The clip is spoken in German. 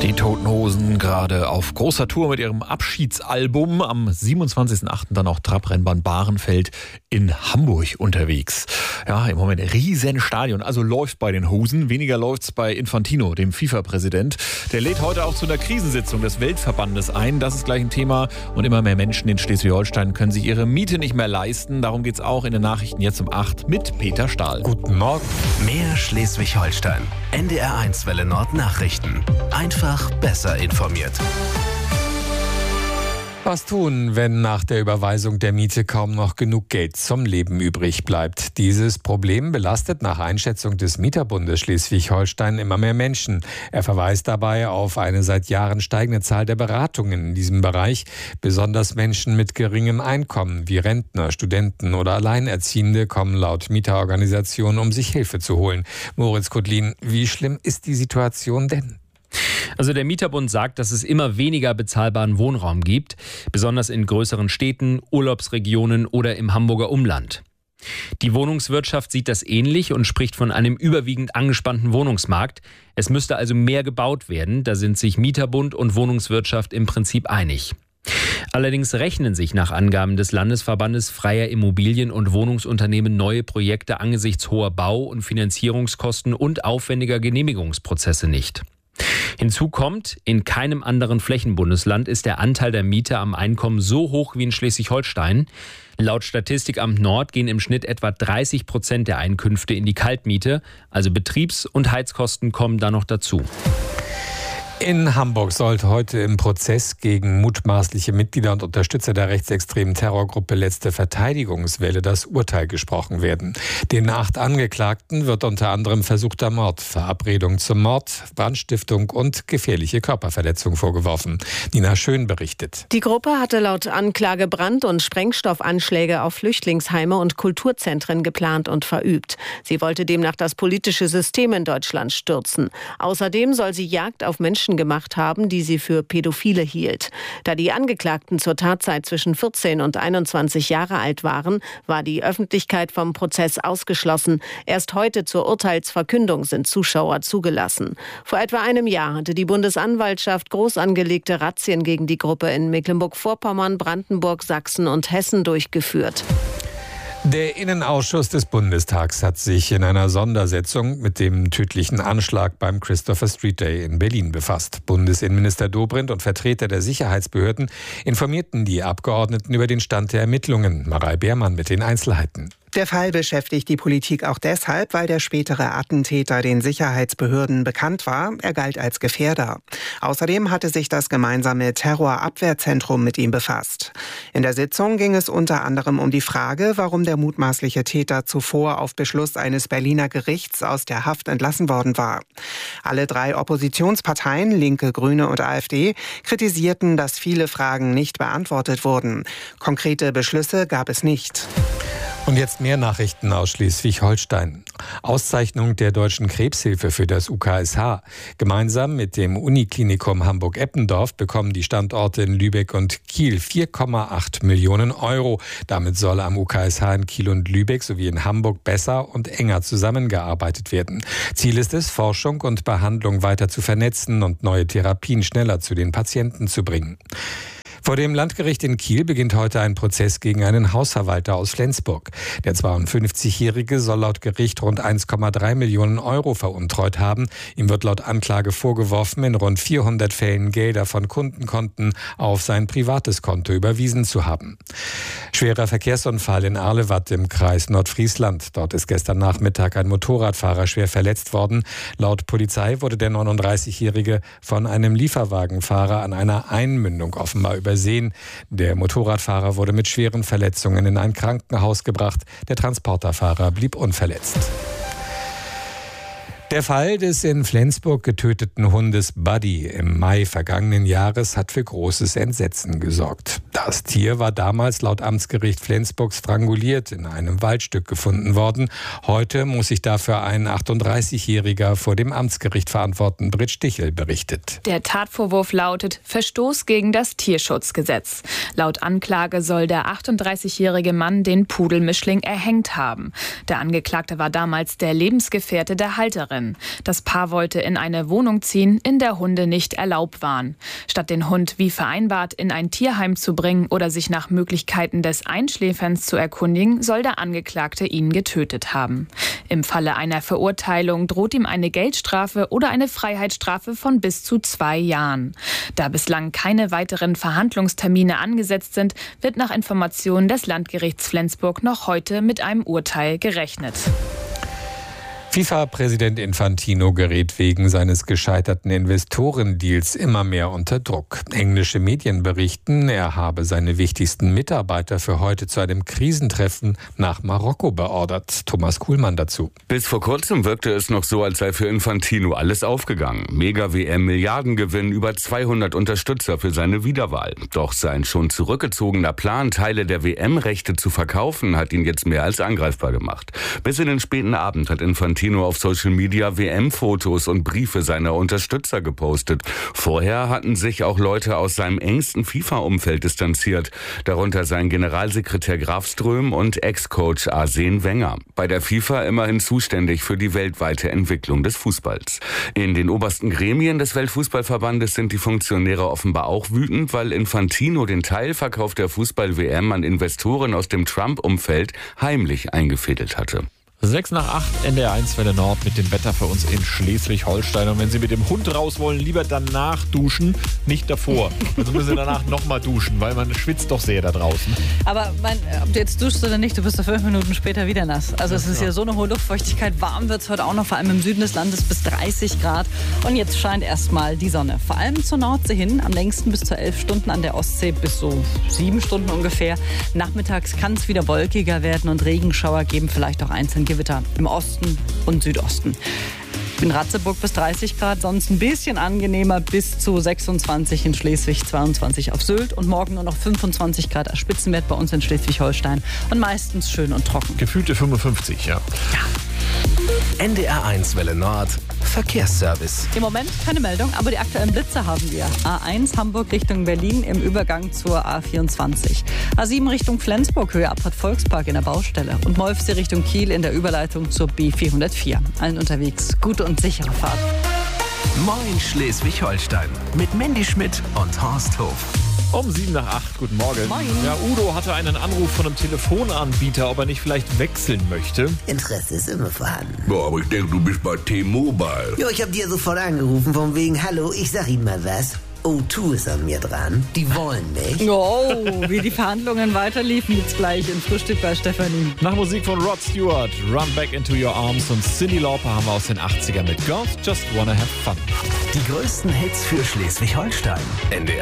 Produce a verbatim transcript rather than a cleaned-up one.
Die Toten Hosen gerade auf großer Tour mit ihrem Abschiedsalbum. Am siebenundzwanzigsten achten dann auch Trabrennbahn Bahrenfeld in Hamburg unterwegs. Ja, im Moment riesen Stadion. Also läuft bei den Hosen. Weniger läuft's bei Infantino, dem FIFA-Präsident. Der lädt heute auch zu einer Krisensitzung des Weltverbandes ein. Das ist gleich ein Thema. Und immer mehr Menschen in Schleswig-Holstein können sich ihre Miete nicht mehr leisten. Darum geht's auch in den Nachrichten jetzt um acht mit Peter Stahl. Guten Morgen. Mehr Schleswig-Holstein. N D R eins Welle Nord Nachrichten. Einfach besser informiert. Was tun, wenn nach der Überweisung der Miete kaum noch genug Geld zum Leben übrig bleibt? Dieses Problem belastet nach Einschätzung des Mieterbundes Schleswig-Holstein immer mehr Menschen. Er verweist dabei auf eine seit Jahren steigende Zahl der Beratungen in diesem Bereich. Besonders Menschen mit geringem Einkommen wie Rentner, Studenten oder Alleinerziehende kommen laut Mieterorganisationen, um sich Hilfe zu holen. Moritz Kudlin, wie schlimm ist die Situation denn? Also der Mieterbund sagt, dass es immer weniger bezahlbaren Wohnraum gibt, besonders in größeren Städten, Urlaubsregionen oder im Hamburger Umland. Die Wohnungswirtschaft sieht das ähnlich und spricht von einem überwiegend angespannten Wohnungsmarkt. Es müsste also mehr gebaut werden, da sind sich Mieterbund und Wohnungswirtschaft im Prinzip einig. Allerdings rechnen sich nach Angaben des Landesverbandes freier Immobilien- und Wohnungsunternehmen neue Projekte angesichts hoher Bau- und Finanzierungskosten und aufwendiger Genehmigungsprozesse nicht. Hinzu kommt, in keinem anderen Flächenbundesland ist der Anteil der Mieter am Einkommen so hoch wie in Schleswig-Holstein. Laut Statistikamt Nord gehen im Schnitt etwa dreißig Prozent der Einkünfte in die Kaltmiete, also Betriebs- und Heizkosten kommen da noch dazu. In Hamburg sollte heute im Prozess gegen mutmaßliche Mitglieder und Unterstützer der rechtsextremen Terrorgruppe Letzte Verteidigungswelle das Urteil gesprochen werden. Den acht Angeklagten wird unter anderem versuchter Mord, Verabredung zum Mord, Brandstiftung und gefährliche Körperverletzung vorgeworfen. Nina Schön berichtet. Die Gruppe hatte laut Anklage Brand- und Sprengstoffanschläge auf Flüchtlingsheime und Kulturzentren geplant und verübt. Sie wollte demnach das politische System in Deutschland stürzen. Außerdem soll sie Jagd auf Menschen gemacht haben, die sie für Pädophile hielt. Da die Angeklagten zur Tatzeit zwischen vierzehn und einundzwanzig Jahre alt waren, war die Öffentlichkeit vom Prozess ausgeschlossen. Erst heute zur Urteilsverkündung sind Zuschauer zugelassen. Vor etwa einem Jahr hatte die Bundesanwaltschaft groß angelegte Razzien gegen die Gruppe in Mecklenburg-Vorpommern, Brandenburg, Sachsen und Hessen durchgeführt. Der Innenausschuss des Bundestags hat sich in einer Sondersitzung mit dem tödlichen Anschlag beim Christopher Street Day in Berlin befasst. Bundesinnenminister Dobrindt und Vertreter der Sicherheitsbehörden informierten die Abgeordneten über den Stand der Ermittlungen. Marei Beermann mit den Einzelheiten. Der Fall beschäftigt die Politik auch deshalb, weil der spätere Attentäter den Sicherheitsbehörden bekannt war. Er galt als Gefährder. Außerdem hatte sich das gemeinsame Terrorabwehrzentrum mit ihm befasst. In der Sitzung ging es unter anderem um die Frage, warum der mutmaßliche Täter zuvor auf Beschluss eines Berliner Gerichts aus der Haft entlassen worden war. Alle drei Oppositionsparteien, Linke, Grüne und AfD, kritisierten, dass viele Fragen nicht beantwortet wurden. Konkrete Beschlüsse gab es nicht. Und jetzt mehr Nachrichten aus Schleswig-Holstein. Auszeichnung der Deutschen Krebshilfe für das U K S H. Gemeinsam mit dem Uniklinikum Hamburg-Eppendorf bekommen die Standorte in Lübeck und Kiel vier Komma acht Millionen Euro. Damit soll am U K S H in Kiel und Lübeck sowie in Hamburg besser und enger zusammengearbeitet werden. Ziel ist es, Forschung und Behandlung weiter zu vernetzen und neue Therapien schneller zu den Patienten zu bringen. Vor dem Landgericht in Kiel beginnt heute ein Prozess gegen einen Hausverwalter aus Flensburg. Der zweiundfünfzigjährige soll laut Gericht rund eins Komma drei Millionen Euro veruntreut haben. Ihm wird laut Anklage vorgeworfen, in rund vierhundert Fällen Gelder von Kundenkonten auf sein privates Konto überwiesen zu haben. Schwerer Verkehrsunfall in Arlewatt im Kreis Nordfriesland. Dort ist gestern Nachmittag ein Motorradfahrer schwer verletzt worden. Laut Polizei wurde der neununddreißigjährige von einem Lieferwagenfahrer an einer Einmündung offenbar übersehen. Der Motorradfahrer wurde mit schweren Verletzungen in ein Krankenhaus gebracht. Der Transporterfahrer blieb unverletzt. Der Fall des in Flensburg getöteten Hundes Buddy im Mai vergangenen Jahres hat für großes Entsetzen gesorgt. Das Tier war damals laut Amtsgericht Flensburg stranguliert in einem Waldstück gefunden worden. Heute muss sich dafür ein achtunddreißigjähriger vor dem Amtsgericht verantworten. Britt Stichel berichtet. Der Tatvorwurf lautet Verstoß gegen das Tierschutzgesetz. Laut Anklage soll der achtunddreißigjährige Mann den Pudelmischling erhängt haben. Der Angeklagte war damals der Lebensgefährte der Halterin. Nachbarin. Das Paar wollte in eine Wohnung ziehen, in der Hunde nicht erlaubt waren. Statt den Hund wie vereinbart in ein Tierheim zu bringen oder sich nach Möglichkeiten des Einschläferns zu erkundigen, soll der Angeklagte ihn getötet haben. Im Falle einer Verurteilung droht ihm eine Geldstrafe oder eine Freiheitsstrafe von bis zu zwei Jahren. Da bislang keine weiteren Verhandlungstermine angesetzt sind, wird nach Informationen des Landgerichts Flensburg noch heute mit einem Urteil gerechnet. FIFA-Präsident Infantino gerät wegen seines gescheiterten Investorendeals immer mehr unter Druck. Englische Medien berichten, er habe seine wichtigsten Mitarbeiter für heute zu einem Krisentreffen nach Marokko beordert. Thomas Kuhlmann dazu. Bis vor kurzem wirkte es noch so, als sei für Infantino alles aufgegangen. Mega-W M, Milliardengewinn, über zweihundert Unterstützer für seine Wiederwahl. Doch sein schon zurückgezogener Plan, Teile der W M-Rechte zu verkaufen, hat ihn jetzt mehr als angreifbar gemacht. Bis in den späten Abend hat Infantino nur auf Social Media W M-Fotos und Briefe seiner Unterstützer gepostet. Vorher hatten sich auch Leute aus seinem engsten FIFA-Umfeld distanziert, darunter sein Generalsekretär Graf Ström und Ex-Coach Arsene Wenger. Bei der FIFA immerhin zuständig für die weltweite Entwicklung des Fußballs. In den obersten Gremien des Weltfußballverbandes sind die Funktionäre offenbar auch wütend, weil Infantino den Teilverkauf der Fußball-W M an Investoren aus dem Trump-Umfeld heimlich eingefädelt hatte. sechs nach acht, N D R eins Welle Nord mit dem Wetter für uns in Schleswig-Holstein. Und wenn Sie mit dem Hund raus wollen, lieber danach duschen, nicht davor. Also müssen Sie danach nochmal duschen, weil man schwitzt doch sehr da draußen. Aber mein, ob du jetzt duschst oder nicht, du bist doch fünf Minuten später wieder nass. Also es ist ja so eine hohe Luftfeuchtigkeit. Warm wird es heute auch noch, vor allem im Süden des Landes bis dreißig Grad. Und jetzt scheint erstmal die Sonne. Vor allem zur Nordsee hin, am längsten bis zu elf Stunden, an der Ostsee bis so sieben Stunden ungefähr. Nachmittags kann es wieder wolkiger werden und Regenschauer geben, vielleicht auch einzeln Gewitter im Osten und Südosten. In Ratzeburg bis dreißig Grad, sonst ein bisschen angenehmer, bis zu sechsundzwanzig in Schleswig, zweiundzwanzig auf Sylt und morgen nur noch fünfundzwanzig Grad als Spitzenwert bei uns in Schleswig-Holstein und meistens schön und trocken. Gefühlte fünfundfünfzig, ja. Ja. N D R eins Welle Nord, Verkehrsservice. Im Moment keine Meldung, aber die aktuellen Blitze haben wir. A eins Hamburg Richtung Berlin im Übergang zur A vierundzwanzig. A sieben Richtung Flensburg, Höhe Abfahrt Volkspark in der Baustelle. Und Molfsee Richtung Kiel in der Überleitung zur B vierhundertvier. Allen unterwegs gute und sichere Fahrt. Moin Schleswig-Holstein mit Mandy Schmidt und Horst Hof. Um sieben nach acht, guten Morgen. Moin. Ja, Udo hatte einen Anruf von einem Telefonanbieter, ob er nicht vielleicht wechseln möchte. Interesse ist immer vorhanden. Ja, aber ich denke, du bist bei T-Mobile. Jo, ich hab dir sofort angerufen, von wegen, hallo, ich sag Ihnen mal was. O zwei ist an mir dran. Die wollen mich. Oh, wie die Verhandlungen weiterliefen, jetzt gleich im Frühstück bei Stefanie. Nach Musik von Rod Stewart, Run Back Into Your Arms und Cyndi Lauper haben wir aus den achtzigern mit Girls Just Wanna Have Fun. Die größten Hits für Schleswig-Holstein. N D R